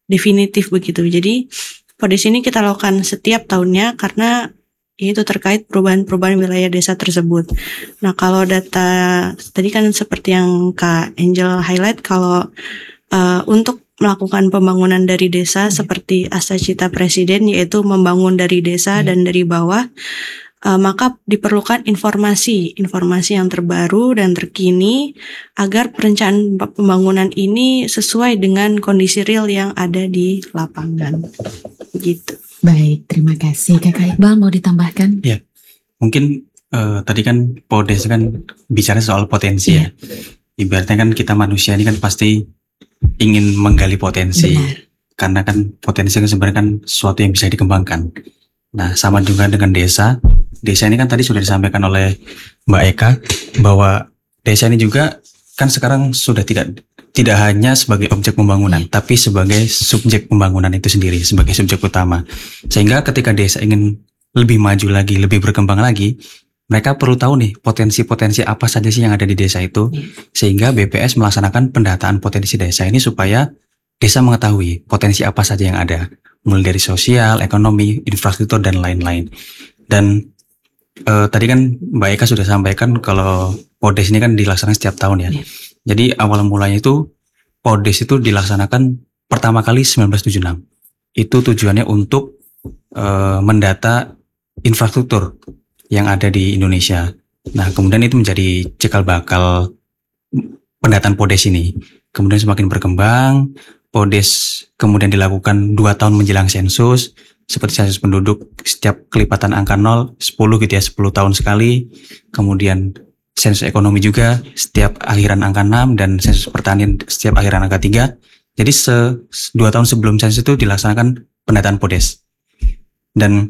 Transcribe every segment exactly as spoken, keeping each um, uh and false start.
definitif begitu. Jadi Podes ini kita lakukan setiap tahunnya karena itu terkait perubahan-perubahan wilayah desa tersebut. Nah, kalau data tadi kan seperti yang Kak Angel highlight, kalau uh, untuk melakukan pembangunan dari desa seperti asa cita presiden, yaitu membangun dari desa dan dari bawah, uh, maka diperlukan informasi, informasi yang terbaru dan terkini agar perencanaan pembangunan ini sesuai dengan kondisi real yang ada di lapangan. Gitu. Baik, terima kasih. Kakak Iqbal mau ditambahkan? Ya, mungkin uh, tadi kan Podes kan bicara soal potensi ya. ya. Ibaratnya kan kita manusia ini kan pasti ingin menggali potensi. Benar. Karena kan potensi kan sebenarnya kan sesuatu yang bisa dikembangkan. Nah, sama juga dengan desa. Desa ini kan tadi sudah disampaikan oleh Mbak Eka bahwa desa ini juga kan sekarang sudah tidak tidak hanya sebagai objek pembangunan, yeah. tapi sebagai subjek pembangunan itu sendiri, sebagai subjek utama. Sehingga ketika desa ingin lebih maju lagi, lebih berkembang lagi, mereka perlu tahu nih potensi-potensi apa saja sih yang ada di desa itu, yeah. sehingga B P S melaksanakan pendataan potensi desa ini supaya desa mengetahui potensi apa saja yang ada, mulai dari sosial, ekonomi, infrastruktur, dan lain-lain. Dan eh, tadi kan Mbak Eka sudah sampaikan kalau Podes ini kan dilaksanakan setiap tahun ya. Yeah. Jadi awal mulanya itu Podes itu dilaksanakan pertama kali sembilan belas tujuh puluh enam. Itu tujuannya untuk uh, mendata infrastruktur yang ada di Indonesia. Nah, kemudian itu menjadi cikal bakal pendataan Podes ini. Kemudian semakin berkembang, Podes kemudian dilakukan dua tahun menjelang sensus, seperti sensus penduduk setiap kelipatan angka nol, sepuluh gitu ya, sepuluh tahun sekali. Kemudian sensus ekonomi juga setiap akhiran angka enam dan sensus pertanian setiap akhiran angka tiga. Jadi se, dua tahun sebelum sensus itu dilaksanakan pendataan Podes. Dan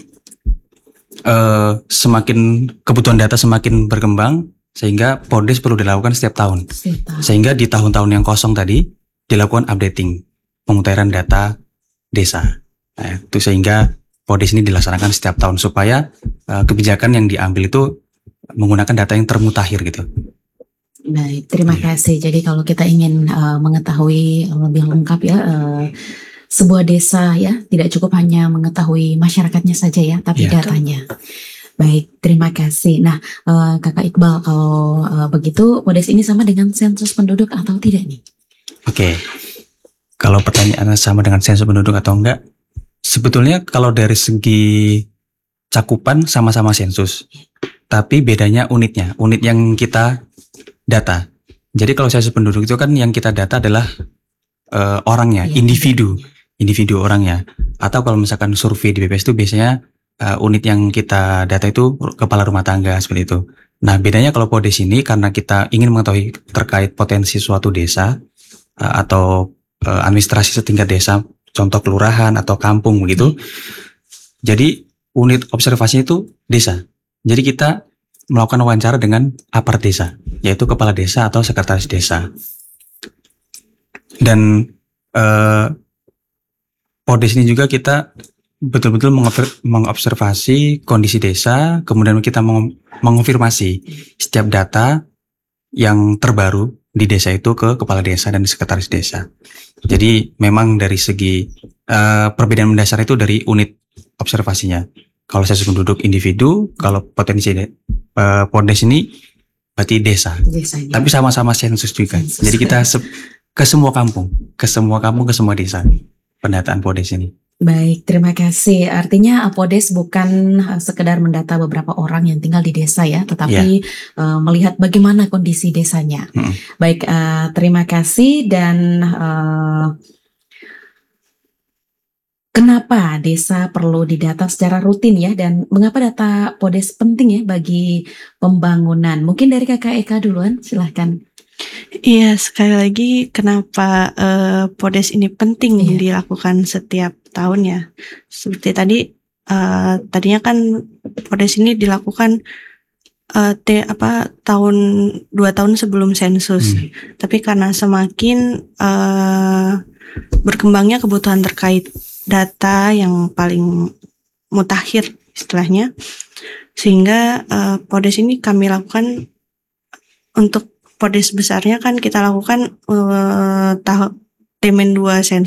eh, semakin kebutuhan data semakin berkembang sehingga Podes perlu dilakukan setiap tahun. Setiap. Sehingga di tahun-tahun yang kosong tadi dilakukan updating, pemutahiran data desa. Nah, itu sehingga Podes ini dilaksanakan setiap tahun supaya eh, kebijakan yang diambil itu menggunakan data yang termutakhir gitu. Baik, terima ya. kasih. Jadi kalau kita ingin uh, mengetahui lebih lengkap ya uh, sebuah desa ya, tidak cukup hanya mengetahui masyarakatnya saja ya, tapi ya, datanya. Betul. Baik, terima kasih. Nah, uh, Kakak Iqbal, kalau uh, begitu Podes ini sama dengan sensus penduduk atau tidak nih? Oke, kalau pertanyaannya sama dengan sensus penduduk atau enggak, sebetulnya kalau dari segi cakupan sama-sama sensus. Tapi bedanya unitnya, unit yang kita data. Jadi kalau sensus penduduk itu kan yang kita data adalah uh, orangnya, ya, individu, individu orangnya. Atau kalau misalkan survei di B P S itu biasanya uh, unit yang kita data itu kepala rumah tangga seperti itu. Nah, bedanya kalau Podes ini karena kita ingin mengetahui terkait potensi suatu desa uh, atau uh, administrasi setingkat desa, contoh kelurahan atau kampung begitu. Jadi unit observasinya itu desa. Jadi kita melakukan wawancara dengan apart desa, yaitu kepala desa atau sekretaris desa. Dan eh, Podes ini juga kita betul-betul mengobservasi kondisi desa, kemudian kita meng- mengonfirmasi setiap data yang terbaru di desa itu ke kepala desa dan sekretaris desa. Jadi memang dari segi eh, perbedaan mendasar itu dari unit observasinya. Kalau sensus penduduk individu, kalau potensi uh, Podes ini berarti desa. Desanya. Tapi sama-sama sensus juga. Sensus. Jadi kita se- ke semua kampung, ke semua kampung, ke semua desa. Pendataan Podes ini. Baik, terima kasih. Artinya Podes bukan sekedar mendata beberapa orang yang tinggal di desa ya, tetapi ya. Uh, melihat bagaimana kondisi desanya. Hmm. Baik, uh, terima kasih dan uh, kenapa desa perlu didata secara rutin ya, dan mengapa data Podes penting ya bagi pembangunan? Mungkin dari Kakak Eka duluan, silahkan. Iya, sekali lagi kenapa uh, Podes ini penting iya. dilakukan setiap tahun ya. Seperti tadi, uh, tadinya kan Podes ini dilakukan uh, te, apa tahun dua tahun sebelum sensus, hmm. tapi karena semakin uh, berkembangnya kebutuhan terkait data yang paling mutakhir istilahnya, sehingga uh, Podes ini kami lakukan untuk Podes besarnya kan kita lakukan uh, tahap Demen dua sensus